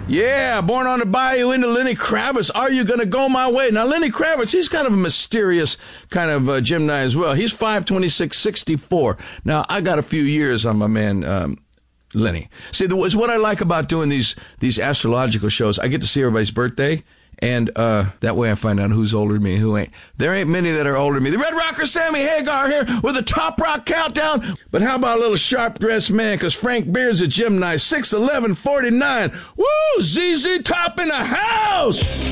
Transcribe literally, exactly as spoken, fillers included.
Yeah, Born on the Bayou into Lenny Kravitz. Are you going to go my way? Now, Lenny Kravitz, he's kind of a mysterious kind of uh, Gemini as well. He's five twenty-six sixty-four. Now, I got a few years on my man, um, Lenny. See, the, it's what I like about doing these these astrological shows. I get to see everybody's birthday, and uh, that way I find out who's older than me and who ain't. There ain't many that are older than me. The Red Rocker Sammy Hagar here with a Top Rock Countdown. But how about a little sharp-dressed man? Because Frank Beard's a Gemini, six eleven forty-nine. Woo! Z Z Top in the house!